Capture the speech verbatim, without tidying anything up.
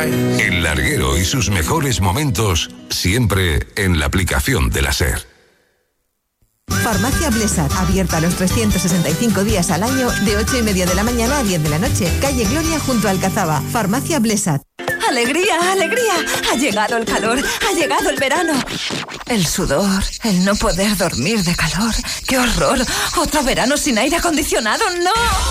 El larguero y sus mejores momentos siempre en la aplicación de la SER. Farmacia Blesat, abierta los trescientos sesenta y cinco días al año, de ocho y media de la mañana a diez de la noche. Calle Gloria junto a Alcazaba. Farmacia Blesat. ¡Alegría, alegría! Ha llegado el calor, ha llegado el verano. El sudor, el no poder dormir de calor. ¡Qué horror! ¡Otro verano sin aire acondicionado! ¡No!